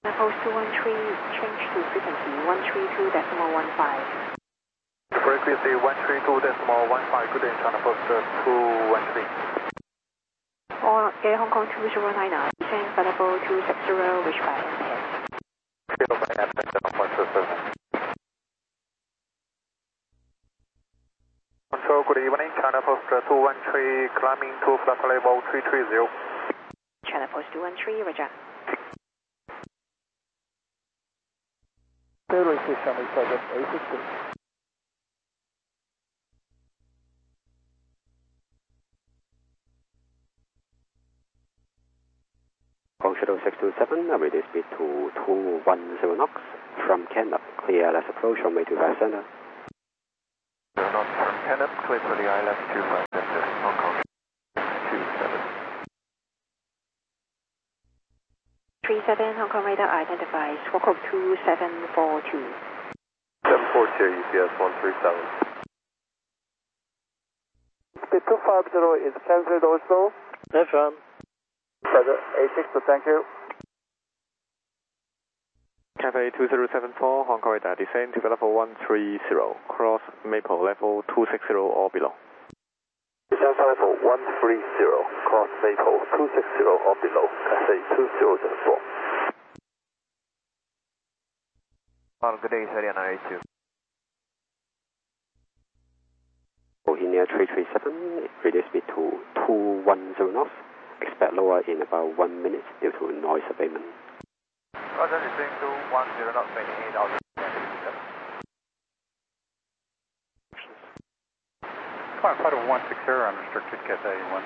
Post 213, change to frequency 132.15. Frequency 132.15, good day, China Post 213. Or Hong Kong 2099, descend available 260, reach by MPS. Control, good evening, China Post 213, climbing to flight level 330. China Post 213, roger. Railway station is target A62. Shuttle 627, release speed to 210 knots from Kenneth, clear less approach from 825 center. 0 knots from Kenneth, clear for the ILS 25 center, Hong Kong 27. 37, Hong Kong radar identifies, squawk code 2742. 742, UPS 137. Speed 250 is cancelled also. FM. Roger, A62, thank you. Cathay 2074, Hong Kong radar, descend to level 130, cross Maple level 260 or below. Descend level 130, cross Maple 260 or below, Cathay 2074. Good day, Italian 982. Bohemia 337, release speed to 210 knots. Expect lower in about 1 minute due to noise abatement. Roger, descend to 10 knots, maintaining 8,000. Climb flight of 160, unrestricted, Cathay 1.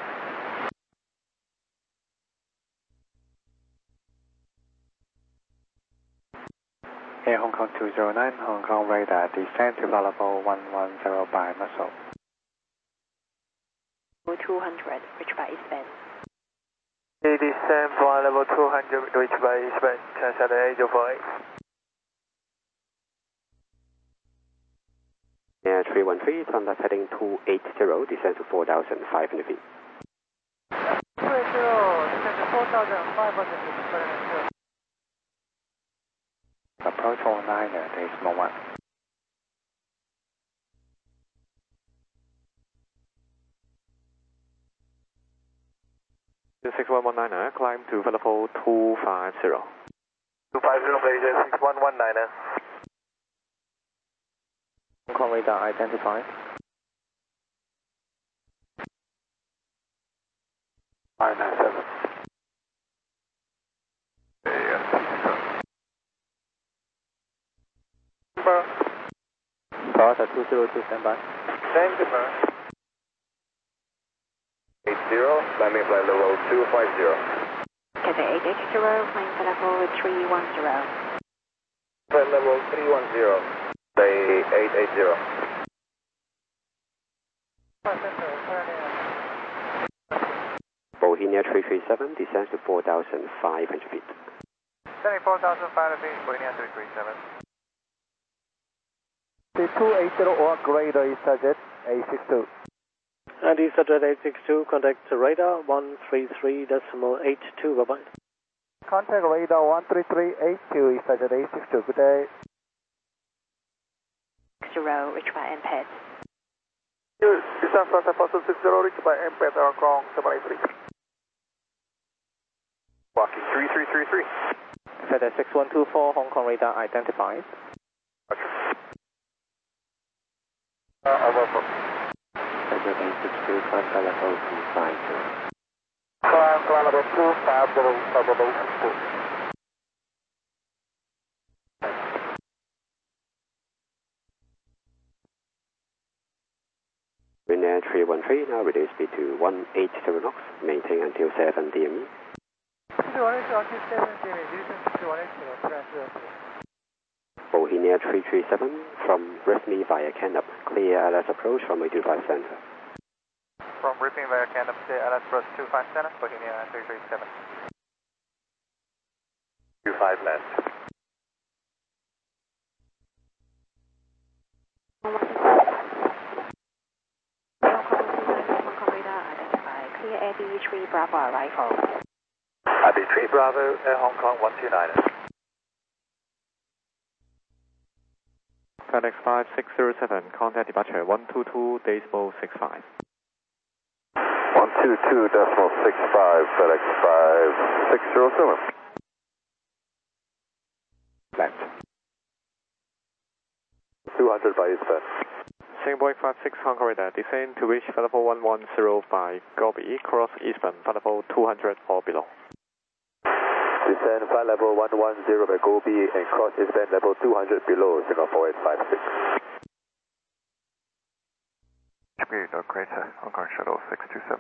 Air Hong Kong 209, Hong Kong radar, descend to level 110 by muscle. 200, reach by eastbound. Descend for level 200, reach by eastbound, transat 805. Air 313, turn left heading 280, descend to 4,500 feet. 280, descend to 4,500 feet. Approach 49, decimal 1. The 6119, climb to level 250. 250, Malaysia 6119. Hong Kong radar identified. 597. Tower 202, standby. Thank you, sir. 80, landing flight level 250. Cathay 880, flying for level 310. Flight level 310. Say 880. Bohemia 337, descends to 4,500 feet. 74,500 feet, Bohemia 337. Speed 280 or greater is target A62. And is address 862, contact radar 133.82, bye-bye. Contact radar 13382 is target A62, good day. 60, reach by MPS. Descend flight level 260, reach by MPS, Hong Kong 783. Walking 3333. FedEx 6124, Hong Kong radar identified. Over. Address 862, climb to level 250. Climb level 250, level 2. Air 313, now reduce speed to 180 knots, maintain until 7 DME. 180, Bohemia 337, from Rifme via Kenneth, clear LS approach from 825 center. From Rifme via Kenneth, clear LS approach 25 center, Bohemia 337. 25 left. Hong Kong radar identified, clear AB3 Bravo arrival. AB3 Bravo, Air Hong Kong 129. FedEx 5607, contact departure 122.65. 122.65, FedEx 5607. Left. 200 by eastbound. Singapore 56 Hong Kong radar, descend to reach flight level 110 by Gobi, cross eastbound, flight level 200 or below. Descend flight level 110 by Gobi and cross eastbound level 200 below, Singapore 856. Spirit of Greater Hong Kong Shuttle 627.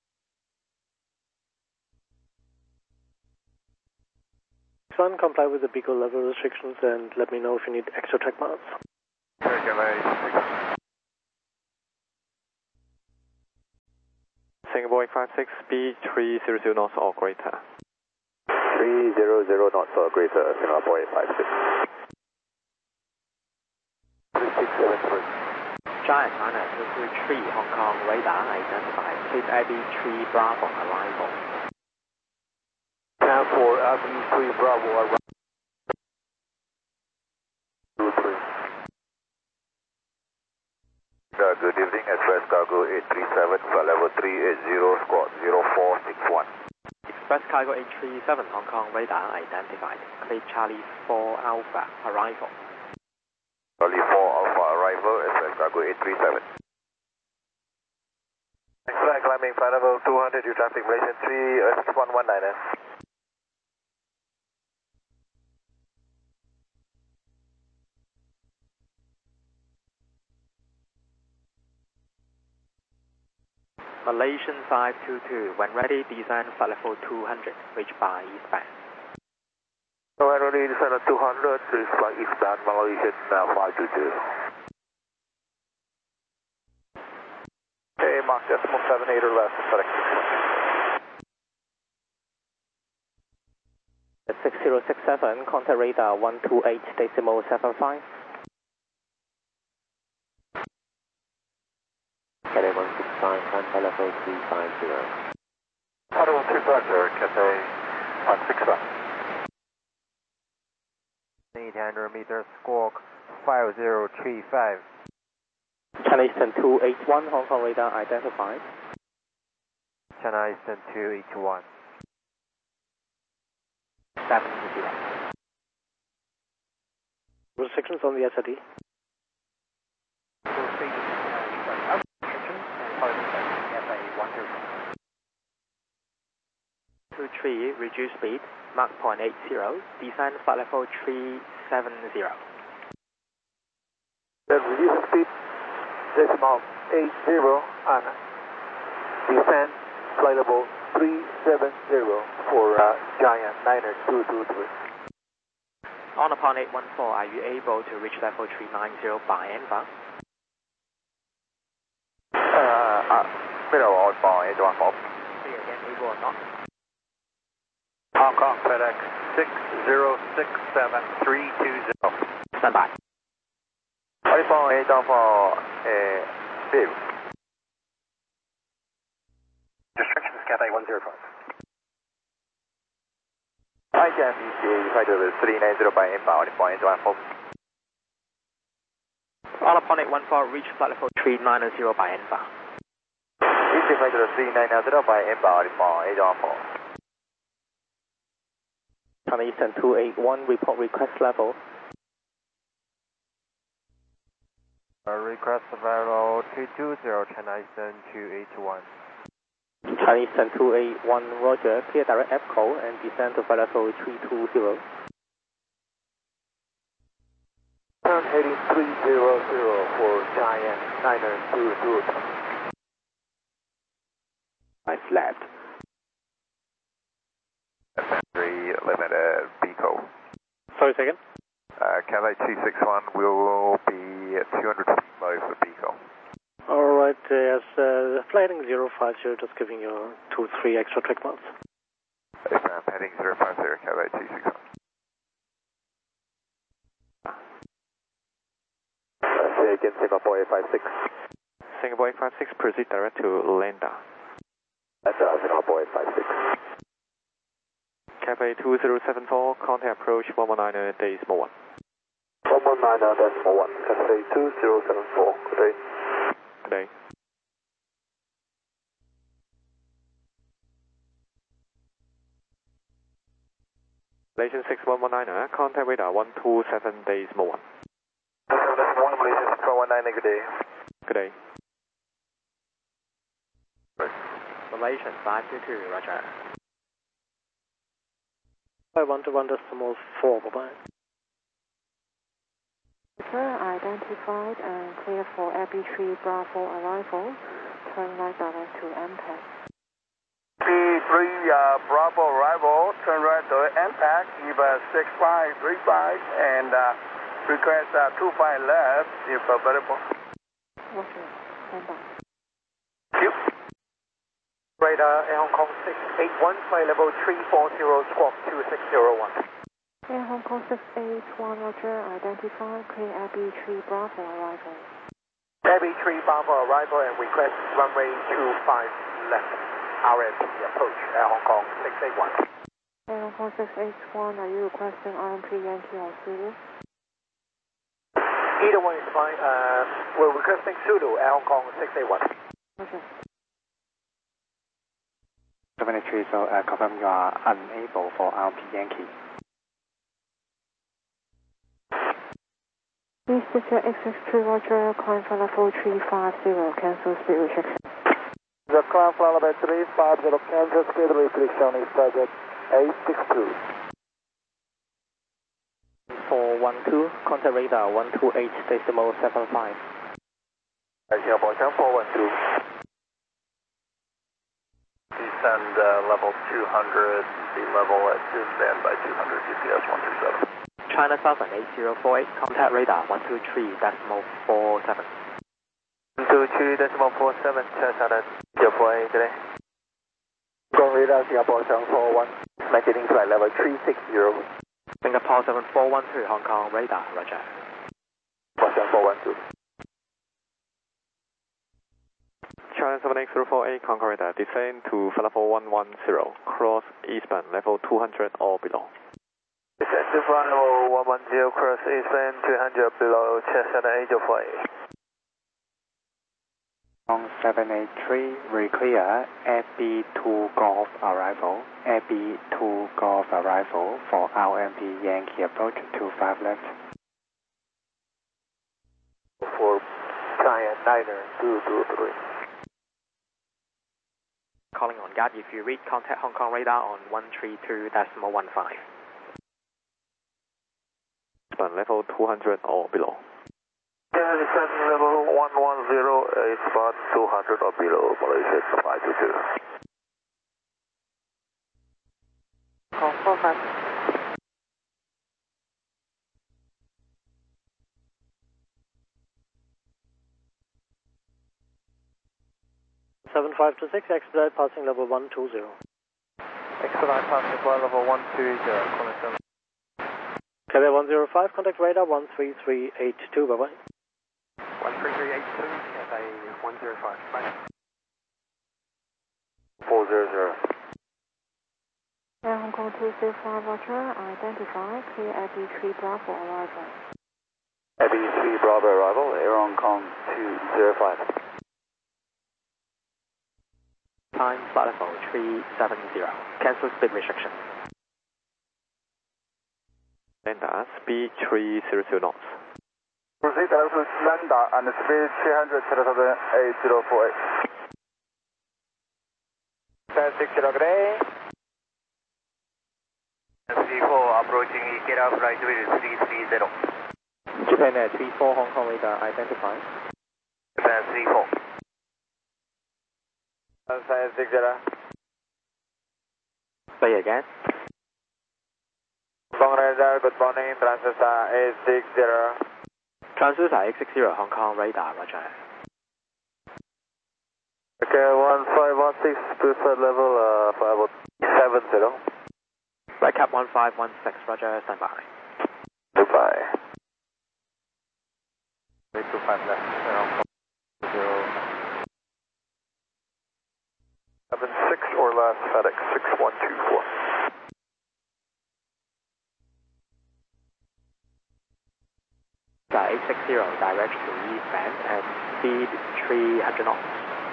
One, comply with the Beagle level restrictions and let me know if you need extra track mounts. Singapore 856, speed 300 knots or greater. 300 knots or greater, Singapore 856. 3673. Giant Niner 223 Hong Kong radar identified. Please AB 3 Bravo arrival. 10-4 AB 3 Bravo arrival. 23. Good evening, Express Cargo 837, flight level 380, squad 0461. Express Cargo 837 Hong Kong radar identified. Clear Charlie 4 Alpha arrival. Charlie 4 Alpha arrival, Express Cargo 837. Flight climbing flight level 200, due traffic Malaysian 36119. Malaysian 522, when ready, descend flight level 200, reach by eastbound. When ready, descend at 200, reach by eastbound, Malaysian 522. Okay, Mach decimal 78 or less, FedEx 6067, contact radar 128.75. Cathay 165, contact level 350. Auto 250, Cathay 165. 800 meters, squawk 5035. China Eastern 281, Hong Kong radar identified. China Eastern 281. 70. Restrictions on the SID. 23, reduce speed, Mach 0.80, descend flight level 370. Then reduce speed, decimal 80, and descend flight level 370 for Giant Niner 223. On upon 814, are you able to reach level 390 by ENVA? Middle on by 814. Say again, able or not? Hong Kong FedEx 6067320. Stand by. 814, Restrictions Cathay 105. ICAM ECA flight level 390 by inbound, 814. On upon 814, reach flight level 390 by ENVA. ECA flight level 390 by inbound, 814. China Eastern 281, report request level. Request level 220, China Eastern 281. China Eastern 281, roger, clear direct EPCO and descend to flight level 320. Turn heading 300 for Giant Niner 223. Nice left. Three limited Pico. Sorry, second. Cathay 261 will be at 200 feet low for Pico. Alright, yes, flighting 050, just giving you 2-3 extra track mounts. Heading 050, Cathay 261. Say again, Singapore 856. Singapore 856, proceed direct to Landa. That's Singapore 856. Cathay 2074, contact approach 119 Decimal 1. 119 619.1, Cathay 2074. Good day. Good day. Malaysian 6119, contact radar 127 Decimal 1. 1, Malaysian 6119, good day. Good day. Malaysian 522, roger. 121.4, bye-bye. Identified and clear for AB3 Bravo arrival. Turn right direct to MPAC. AB3 Bravo arrival. Turn right to MPAC. Give 6535 and request 25 left if available. Roger. Stand by. Yep. Radar Air Hong Kong 681, flight level 340, squawk 2601. Air Hong Kong 681, roger. Identified, clear AB3 Bravo arrival. AB3 Bravo arrival and request runway 25 left. RMP approach, Air Hong Kong 681. Air Hong Kong 681, are you requesting RMP Yankee or Zulu? Either one is fine. We're requesting Zulu, Air Hong Kong 681. Roger. 73, so confirm you are unable for RMP Yankee. Please secure XX2, roger. Climb for level 350, cancel speed restriction. The climb for level 350, cancel speed restriction is target 862. 412, contact radar 128.75. Asia 412. Descend level 200, the level at stand by 200, GPS 127. China Southern 8048, contact radar 123.47. 123.47, China Southern 048 today. Go radar Singapore 741, maintaining flight level 360. Singapore 7412, Hong Kong radar, roger. 7412. China 78048, Concord radar, descend to flight level 110, cross eastbound level 200 or below. Descend to flight level 110, cross eastbound 200 below, China 8048. On 783, re-clear AB2 Golf arrival, AB2 Golf arrival for RMP Yankee approach 25 left. For China Niner 223. Calling on guard, if you read, contact Hong Kong radar on 132.15. Level 200 or below. Descend level 110, spot 200 or below, Malaysia 522. Confirm 5. 7526, expedite passing level 120. Expedite passing flight level 120, calling 7. Carrier 105, contact radar 13382, bye-bye. 13382, Cathay 105, bye. 400. Air Hong Kong 205, roger. Identified, clear AB3 Bravo arrival. AB3 Bravo arrival, Air Hong Kong 205. Time flight level 370, cancel speed restriction. Lambda, speed 300 knots. Proceed to Lambda and speed 300, 8048. 760, good day. C4 approaching Ikeda flight with 330. Japan Air 34, Hong Kong radar identified. Japan C4. 760. Say again. Hong Kong radar, good morning, Transducer 860. Transducer 860, Hong Kong radar, roger. Okay, 1516, preferred level 570. Right cap 1516, roger, stand by. Goodbye. 825 left, Hong Kong 76 or less, FedEx 6124. transducer 860 direct to eastbound at speed 300 knots.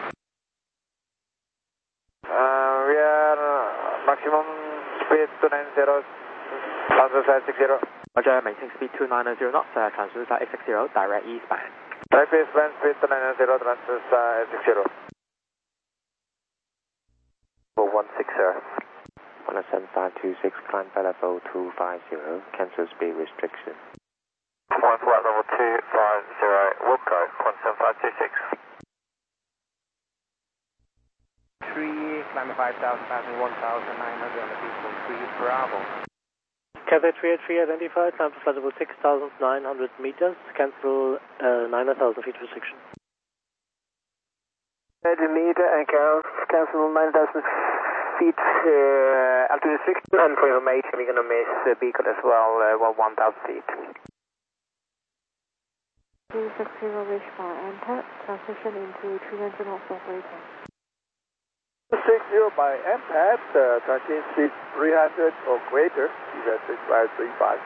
We are maximum speed 290, transducer 860. Roger, maintain speed 290 knots, transducer 860 direct eastbound. Direct eastbound speed 290, transducer 860. 160. 17526, climb flight level 250, cancel speed restriction. Flight level 250, Wilco, 17526. 3, climb 5,000, passing 1,900 on the peaceful 3 Bravo. Cathay 383 identified, climb to flight level 6,900 meters, cancel 9,000 feet restriction. 30 meter and cancel 9,000 feet altitude restriction, and for information we're going to miss beacon as well, 1,000 feet. 260 reach by MPAD, transition into 300 knots operator. 260 by MPAD, transition speed 300 or greater, either 6535.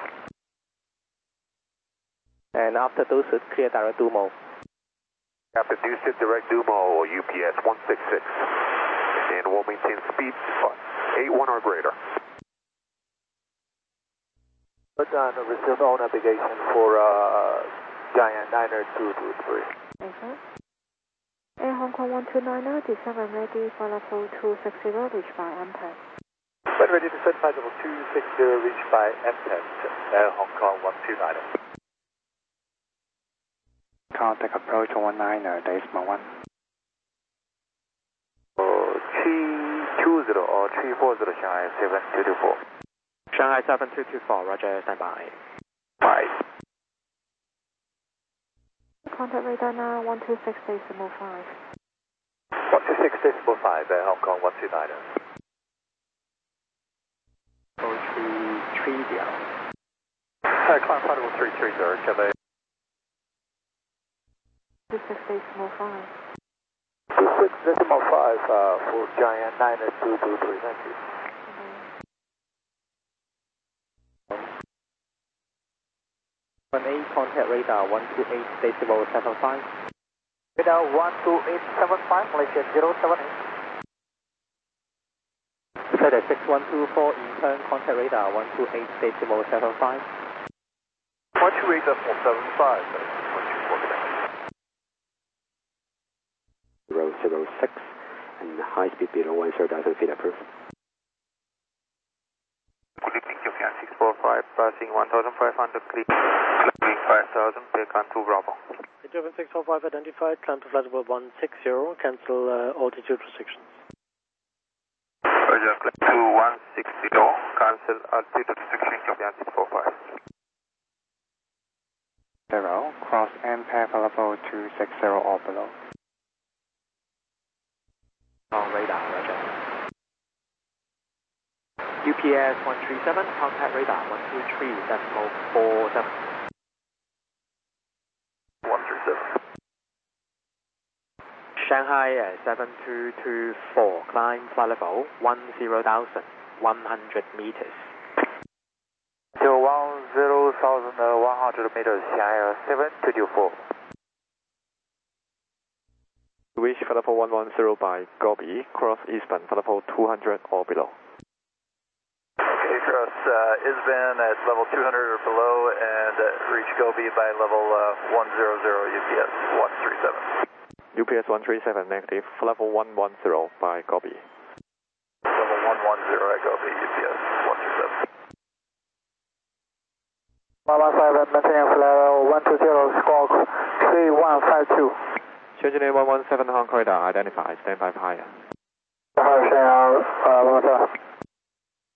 And after deuces, clear direct Dumo. After deuces, direct Dumo or UPS 166. And we'll maintain speed 81 or greater. Put on resume all navigation for Giant Niner 223. Okay. Air Hong Kong 129, descend and ready for level 260, reach by MPAD. When ready to set flight level 260, reach by MPAD, Air Hong Kong 129. Contact approach 19, decimal 1. 320 or 340, Shanghai 7224. Shanghai 7224, roger, stand by. 5. Contact radar now 126.5. 126.5, Hong Kong 129. 0330. Climb flight level 330, Cathay. 26.5. 26.5 for Giant Niner 223, thank you. 18, contact radar 128.75. Radar 12875, Malaysia 078. Feather 6124, in turn, contact radar 128.75. 128.75, 006 and high speed below 10,000 feet approved. Good evening, Japan 645, passing 1,500, clearing 5,000, take on 2 Bravo. Japan 645 identified, climb to flight level 160, cancel altitude restrictions. Roger, climb to 160, cancel altitude restriction, Japan 645. 0, cross MPAD level 260 or below. On radar, roger. UPS 137, contact radar 123.47. 137. Shanghai 7224, climb flight level 10,100 meters. To 10,100 meters, Shanghai 7224. Reach flight level 110 by Gobi, cross eastbound flight level 200 or below. Okay, cross Isban at level 200 or below and reach Gobi by level 100 UPS 137. UPS 137 negative, flight level 110 by Gobi. Level 110 at Gobi, UPS 137. 115, maintaining flight level 120, squawk 3152. Engineer 117 Hong Kong radar identified, stand by higher. Shanghai 117.